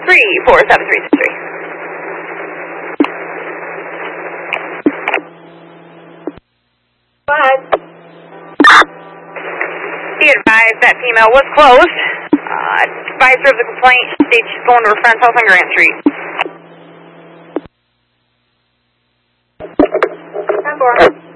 34733. Go ahead. Be advised that female was closed. Advisor of the complaint states she's going to her friend's house on Grant Street. 10-4.